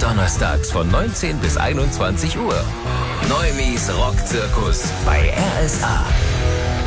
Donnerstags von 19 bis 21 Uhr. Neumis Rockzirkus bei RSA.